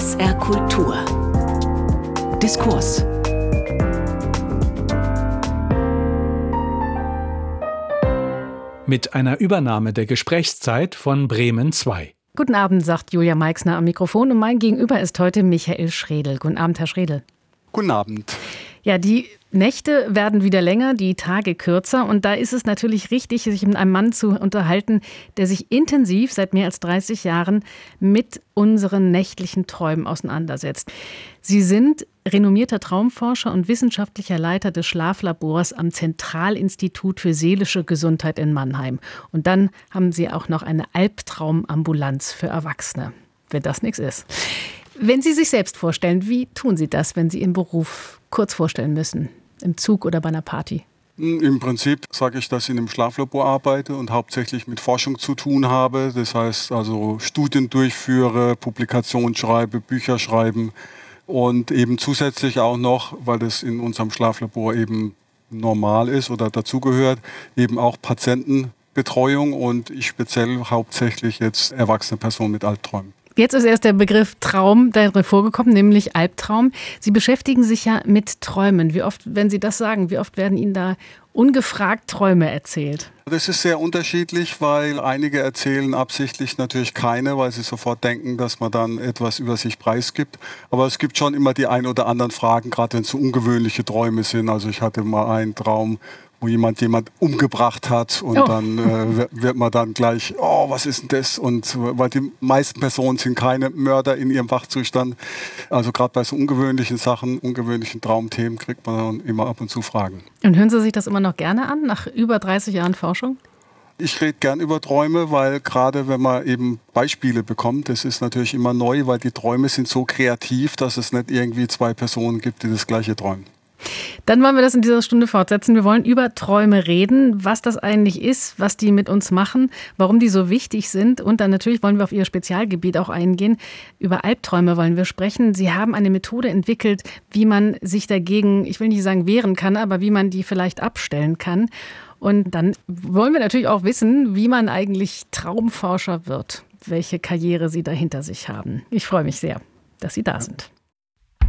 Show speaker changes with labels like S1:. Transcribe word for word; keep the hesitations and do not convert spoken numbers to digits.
S1: S R Kultur. Diskurs.
S2: Mit einer Übernahme der Gesprächszeit von Bremen zwei.
S3: Guten Abend, sagt Julia Meixner am Mikrofon und mein Gegenüber ist heute Michael Schredl. Guten Abend, Herr Schredl.
S4: Guten Abend.
S3: Ja, die Nächte werden wieder länger, die Tage kürzer und da ist es natürlich richtig, sich mit einem Mann zu unterhalten, der sich intensiv seit mehr als dreißig Jahren mit unseren nächtlichen Träumen auseinandersetzt. Sie sind renommierter Traumforscher und wissenschaftlicher Leiter des Schlaflabors am Zentralinstitut für seelische Gesundheit in Mannheim. Und dann haben Sie auch noch eine Albtraumambulanz für Erwachsene, wenn das nichts ist. Wenn Sie sich selbst vorstellen, wie tun Sie das, wenn Sie Ihren Beruf kurz vorstellen müssen? Im Zug oder bei einer Party?
S4: Im Prinzip sage ich, dass ich in einem Schlaflabor arbeite und hauptsächlich mit Forschung zu tun habe. Das heißt also Studien durchführe, Publikationen schreibe, Bücher schreiben und eben zusätzlich auch noch, weil das in unserem Schlaflabor eben normal ist oder dazugehört, eben auch Patientenbetreuung und ich speziell hauptsächlich jetzt erwachsene Personen mit Albträumen.
S3: Jetzt ist erst der Begriff Traum darin vorgekommen, nämlich Albtraum. Sie beschäftigen sich ja mit Träumen. Wie oft, wenn Sie das sagen, wie oft werden Ihnen da ungefragt Träume erzählt?
S4: Das ist sehr unterschiedlich, weil einige erzählen absichtlich natürlich keine, weil sie sofort denken, dass man dann etwas über sich preisgibt. Aber es gibt schon immer die ein oder anderen Fragen, gerade wenn es so ungewöhnliche Träume sind. Also ich hatte mal einen Traum, wo jemand jemand umgebracht hat und oh. dann äh, wird man dann gleich, oh, was ist denn das? Und weil die meisten Personen sind keine Mörder in ihrem Wachzustand. Also gerade bei so ungewöhnlichen Sachen, ungewöhnlichen Traumthemen kriegt man dann immer ab und zu Fragen.
S3: Und hören Sie sich das immer noch gerne an, nach über dreißig Jahren Forschung?
S4: Ich rede gern über Träume, weil gerade wenn man eben Beispiele bekommt, das ist natürlich immer neu, weil die Träume sind so kreativ, dass es nicht irgendwie zwei Personen gibt, die das Gleiche träumen.
S3: Dann wollen wir das in dieser Stunde fortsetzen. Wir wollen über Träume reden, was das eigentlich ist, was die mit uns machen, warum die so wichtig sind. Und dann natürlich wollen wir auf Ihr Spezialgebiet auch eingehen. Über Albträume wollen wir sprechen. Sie haben eine Methode entwickelt, wie man sich dagegen, ich will nicht sagen wehren kann, aber wie man die vielleicht abstellen kann. Und dann wollen wir natürlich auch wissen, wie man eigentlich Traumforscher wird, welche Karriere Sie da hinter sich haben. Ich freue mich sehr, dass Sie da sind.